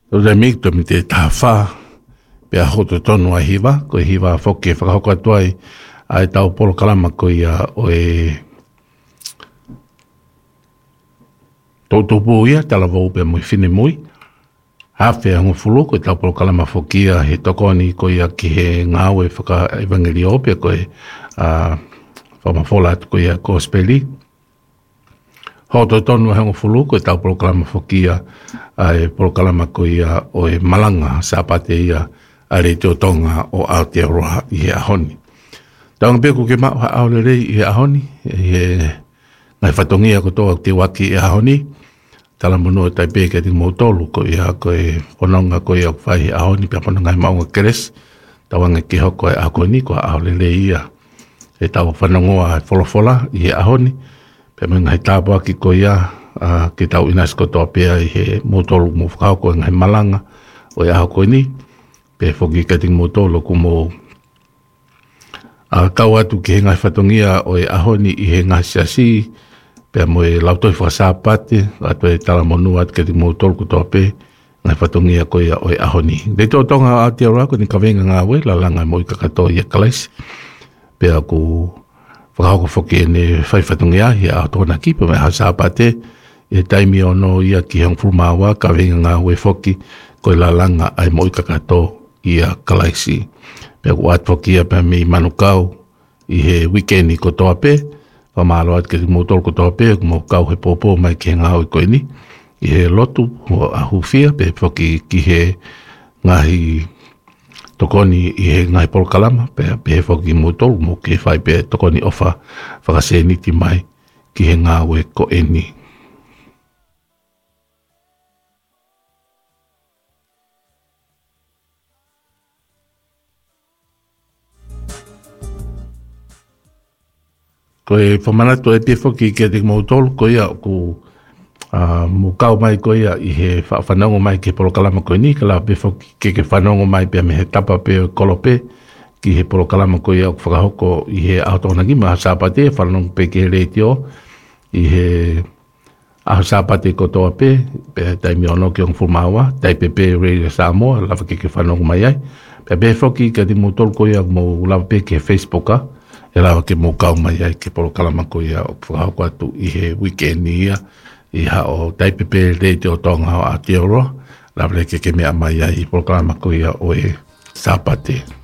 O le mikto mi te tafa pe a hoto tonu a hiva, ko hiva foke whakahoko atuai ai tau polo kalama ko ia o e tautupu ia, tala vau pe mui fine mui. Hawhi a ngufulu, ko tau polo kalama fokia he tokoni ko ia ki he ngāwe whaka evangeli opia ko e whamafola atu ko ia gospeli. Hoto tonu a ngufulu, ko tau polo kalama fokia ai polo kalama ko ia o e malanga sapate ia a re te o tonga o Aotearoa i he ahoni. Taunga peku ke mau ha aurerei i he ahoni, ngai whatongia ko toa te waki i ahoni, tala mono tai peke te motolu ko ia ko e whanonga ko ia whai i ahoni, pia whanonga i maunga keres, tawanga ki hoko e ahoni ko aurerei ia, e tawa whanongoa e wholofola i he ahoni, pia mga he tāpua ki ko ia, ki tau inas ko toa pia i he motolu mo whakao ngai malanga o e ahoni, pia whoki ka te motolu ko mo kau atu ki he ngai whatongia o e ahoni i he ngai siasi, pia mo e lautoi whakasāpate, atu e tala monu atu ki te motolu ko toa pe, ngai whatongia ko ia o e ahoni. Rei tō tonga Aotearoa ko ni kawenga ngā we, la langa mo i kakato i a kalaisi, pia ko whakahoko whoki e ne whai whatongia i a tōna ki, pia me hasāpate, e taimi ono ia ki hong furumawa, kawenga ngā we whoki, ko i la langa ai mo i kakato i a kalaisi. Pea ku atwokia pea mi manukau i he weekendi ko toa pe, whamalo at ke motol ko toa pe, mo kau he popo mai ki he ngau i koe ni, i he lotu o ahufia, pe whoki ki he ngahi tokoni i he ngahi polokalama, pe he whoki motol, mo ki he whai pe tokoni ofa whakaseniti mai ki he ngau e ko eni. Ko e whamanato e pefo ki te mautolu ko ia ku mo kau mai ko ia i he whanongo mai ke polokalama ko ni, ka la pefo ki ke whanongo mai pia me he tapa pe kolope ki he polokalama ko ia ku whakahoko i he aotonagi ma sāpate, whanongo pe ke reitio i he aho sāpate ko toa pe, pe taimi ono ki ong fumawa, tai pepe reira Samoa, lava ke whanongo mai ai, pe pefo ki te mautolu ko ia mo lava pe ke Facebooka, e lawa ke mō kau mai ai ke polo kalamako ia o whakahoko atu i he weekendi ia i ha o taipepe rei te o tonga o Aotearoa lawa ke mea mai ai i polo kalamako ia o e sāpate.